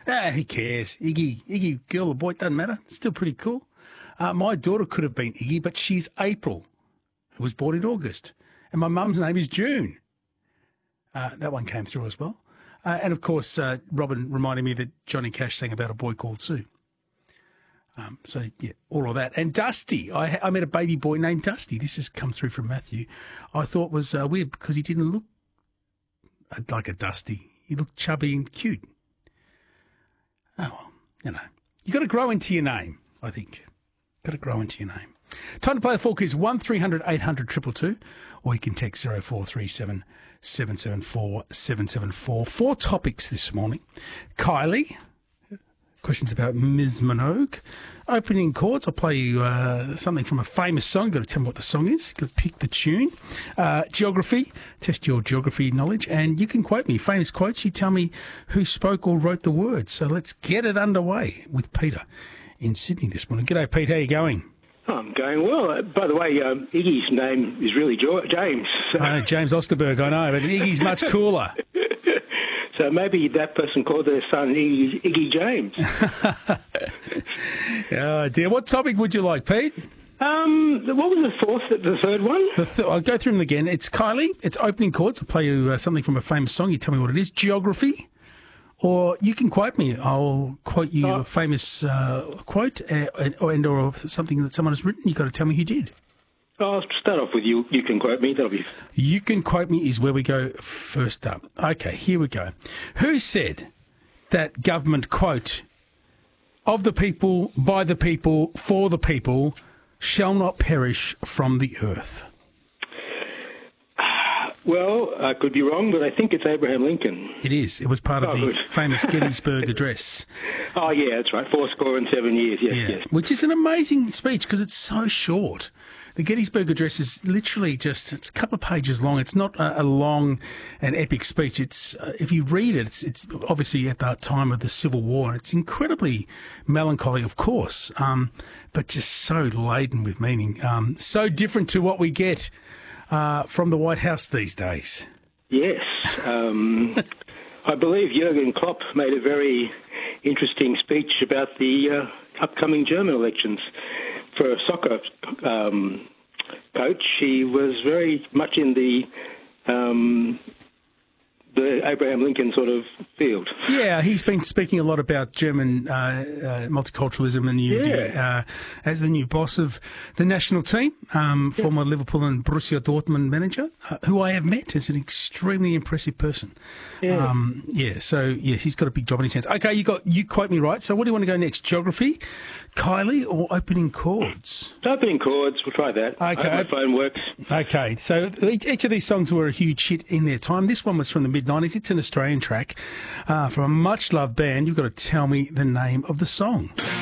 Who cares? Iggy, girl or boy, it doesn't matter. It's still pretty cool. My daughter could have been Iggy, but she's April, who was born in August. And my mum's name is June. That one came through as well. And, of course, Robin reminded me that Johnny Cash sang about a boy called Sue. So, yeah, all of that. And Dusty. I met a baby boy named Dusty. This has come through from Matthew. I thought was weird because he didn't look like a Dusty. He looked chubby and cute. Oh, well, you know. You got to grow into your name, I think. Got to grow into your name. Time to play the full quiz, 1300 800 222, or you can text 0437 774 774. 4 topics this morning. Kylie. Questions about Ms. Minogue. Opening chords. I'll play you something from a famous song. You've got to tell me what the song is. You've got to pick the tune. Geography. Test your geography knowledge. And you can quote me. Famous quotes. You tell me who spoke or wrote the words. So let's get it underway with Peter in Sydney this morning. G'day, Pete. How are you going? I'm going well. By the way, Iggy's name is really James. James Osterberg, I know, but Iggy's much cooler. So maybe that person called their son Iggy James. Oh, dear. What topic would you like, Pete? What was the third one? I'll go through them again. It's Kylie. It's opening chords. I'll play you something from a famous song. You tell me what it is. Geography. Or you can quote me. I'll quote you a famous quote or something that someone has written. You've got to tell me who did. I'll start off with you. You can quote me. That'll be... You can quote me is where we go first up. Okay, here we go. Who said that government, quote, of the people, by the people, for the people, shall not perish from the earth? Well, I could be wrong, but I think it's Abraham Lincoln. It is. It was part of the famous Gettysburg Address. Oh, yeah, that's right. 87 years, yes. Which is an amazing speech because it's so short. The Gettysburg Address is literally it's a couple of pages long. It's not a long and epic speech. It's if you read it, it's obviously at that time of the Civil War. It's incredibly melancholy, of course, but just so laden with meaning. So different to what we get from the White House these days. Yes. I believe Jurgen Klopp made a very interesting speech about the upcoming German elections. For a soccer coach, he was very much in the Abraham Lincoln sort of field. Yeah, he's been speaking a lot about German multiculturalism and as the new boss of the national team, former Liverpool and Borussia Dortmund manager, who I have met as an extremely impressive person. Yeah. So he's got a big job in his hands. Okay, you quote me right. So what do you want to go next? Geography, Kylie, or opening chords? Opening chords. We'll try that. Okay. I hope my phone works. Okay. So each of these songs were a huge hit in their time. This one was from the mid-90s. It's an Australian track from a much-loved band. You've got to tell me the name of the song.